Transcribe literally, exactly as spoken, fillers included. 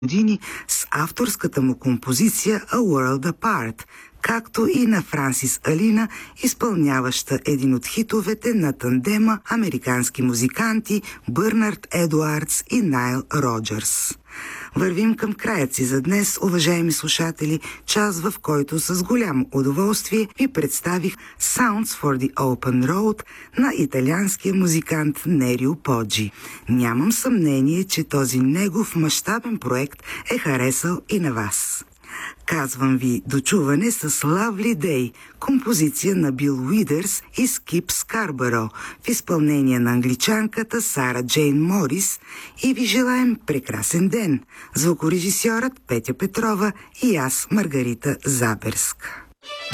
години с авторската му композиция A World Apart, както и на Франсис Алина, изпълняваща един от хитовете на тандема американски музиканти Бърнард Едуардс и Найл Роджърс. Вървим към краят си за днес, уважаеми слушатели, час в който с голямо удоволствие ви представих Sounds for the Open Road на италианския музикант Нерио Поджи. Нямам съмнение, че този негов мащабен проект е харесал и на вас. Казвам ви дочуване с Lovely Day, композиция на Бил Уидърс и Скип Скарбаро в изпълнение на англичанката Сара Джейн Морис и ви желаем прекрасен ден. Звукорежисьорът Петя Петрова и аз, Маргарита Заберска.